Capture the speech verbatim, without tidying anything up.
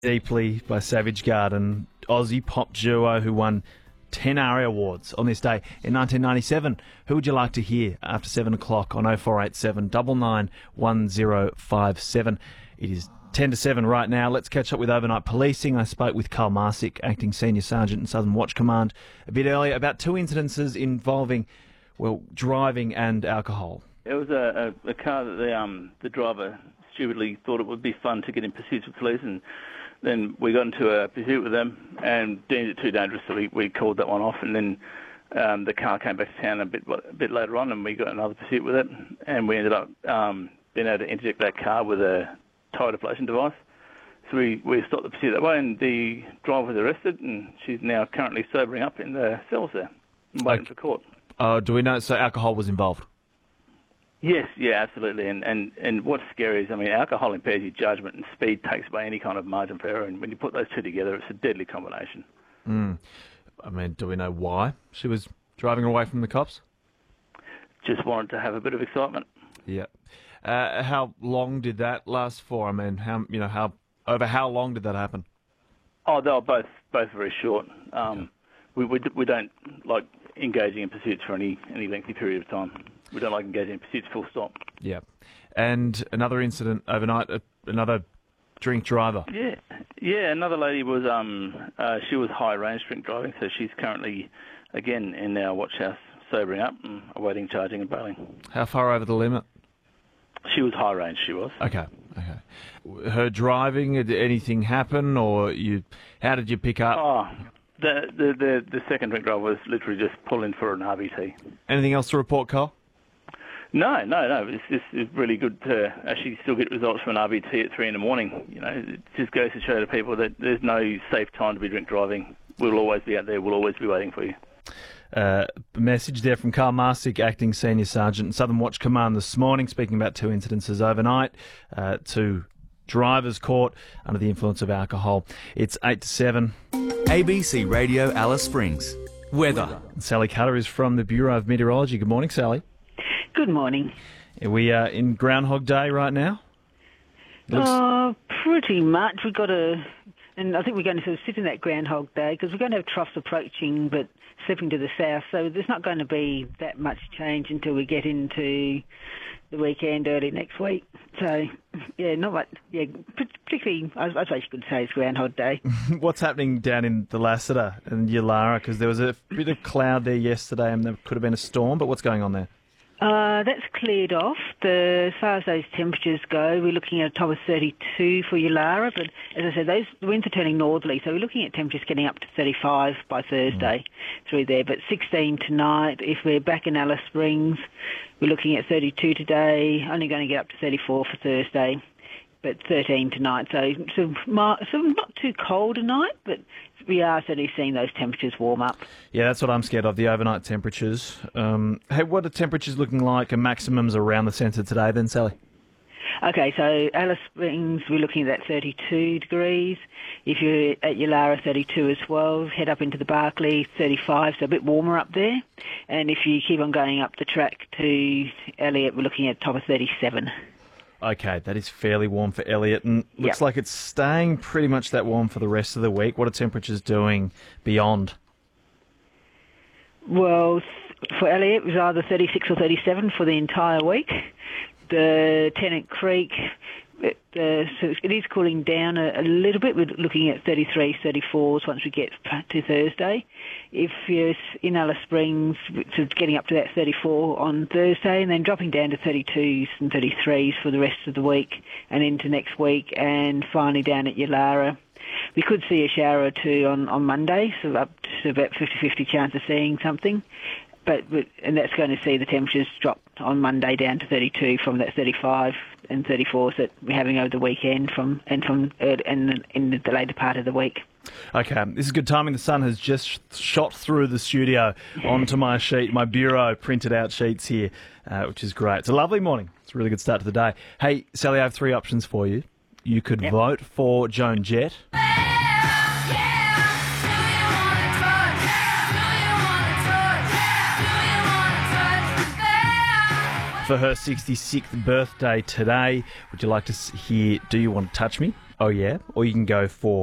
Deeply by Savage Garden, Aussie pop duo who won ten ARIA Awards on this day in nineteen ninety-seven. Who would you like to hear after seven o'clock on oh four eight seven, nine nine one oh five seven? It is ten to seven right now. Let's catch up with overnight policing. I spoke with Carl Marsick, Acting Senior Sergeant in Southern Watch Command, a bit earlier about two incidences involving, well, driving and alcohol. It was a, a, a car that the um, the driver stupidly thought it would be fun to get in pursuit of police, and then we got into a pursuit with them and deemed it too dangerous, so we, we called that one off. And then um, the car came back to town a bit a bit later on, and we got another pursuit with it, and we ended up um, being able to interdict that car with a tyre deflation device. So we, we stopped the pursuit that way, and the driver was arrested, and she's now currently sobering up in the cells there, and waiting Okay. for court. Uh, do we know, so alcohol was involved? Yes, yeah, absolutely. And, and and what's scary is, I mean, alcohol impairs your judgment, and speed takes away any kind of margin for error. And when you put those two together, it's a deadly combination. Mm. I mean, do we know why she was driving away from the cops? Just wanted to have a bit of excitement. Yeah. Uh, how long did that last for? I mean, how you know how over how long did that happen? Oh, they were both both very short. Um, we, we we don't like engaging in pursuits for any any lengthy period of time. We don't like engaging in pursuits full stop. Yeah. And another incident overnight, uh, another drink driver. Yeah, yeah. Another lady was um uh, she was high range drink driving, so she's currently again in our watch house sobering up and awaiting charging and bailing. How far over the limit? She was high range. She was. Okay. Okay. Her driving, did anything happen, or you? How did you pick up? Oh, the the the, the second drink driver was literally just pulling for an R B T. Anything else to report, Carl? No, no, no. It's just it's really good to actually still get results from an R B T at three in the morning. You know, it just goes to show to people that there's no safe time to be drink driving. We'll always be out there. We'll always be waiting for you. Uh, message there from Carl Marsick, Acting Senior Sergeant in Southern Watch Command this morning, speaking about two incidences overnight, uh, two drivers caught under the influence of alcohol. It's eight to seven. A B C Radio Alice Springs. Weather. Sally Cutter is from the Bureau of Meteorology. Good morning, Sally. Good morning. Are we uh, in Groundhog Day right now? Looks... Uh, pretty much. We've got a, and I think we're going to sort of sit in that Groundhog Day because we're going to have troughs approaching, but slipping to the south. So there's not going to be that much change until we get into the weekend early next week. So yeah, not much. Yeah, particularly, I, I suppose you could say it's Groundhog Day. What's happening down in the Lassiter and Yulara? Because there was a bit of cloud there yesterday, and there could have been a storm. But what's going on there? Uh, that's cleared off. The, as far as those temperatures go, we're looking at a top of thirty-two for Yulara, but as I said, those the winds are turning northerly, so we're looking at temperatures getting up to thirty-five by Thursday mm. through there, but sixteen tonight. If we're back in Alice Springs, we're looking at thirty-two today, only going to get up to thirty-four for Thursday, but thirteen tonight, so, so, so not too cold tonight, but we are certainly seeing those temperatures warm up. Yeah, that's what I'm scared of, the overnight temperatures. Um, hey, what are temperatures looking like and maximums around the centre today then, Sally? Okay, so Alice Springs, we're looking at that thirty-two degrees. If you're at Yulara, thirty-two as well. Head up into the Barkly, thirty-five, so a bit warmer up there. And if you keep on going up the track to Elliot, we're looking at a top of thirty-seven. Okay, that is fairly warm for Elliot, and looks yep. like it's staying pretty much that warm for the rest of the week. What are temperatures doing beyond? Well, for Elliot, it was either thirty-six or thirty-seven for the entire week. The Tennant Creek, it, uh, so it is cooling down a, a little bit. We're looking at thirty-three, thirty-fours once we get to Thursday. If you're in Alice Springs, sort of getting up to that thirty-four on Thursday, and then dropping down to thirty-twos and thirty-threes for the rest of the week and into next week, and finally down at Yulara. We could see a shower or two on, on Monday, so up to about fifty-fifty chance of seeing something. But and that's going to see the temperatures drop on Monday down to thirty-two from that thirty-five and thirty-fours that we're having over the weekend from and from and in the later part of the week. Okay, this is good timing. The sun has just shot through the studio onto my sheet, my bureau printed out sheets here, uh, which is great. It's a lovely morning. It's a really good start to the day. Hey, Sally, I have three options for you. You could yep. vote for Joan Jett. For her sixty-sixth birthday today. Would you like to hear Do You Want to Touch Me? Oh yeah, or you can go for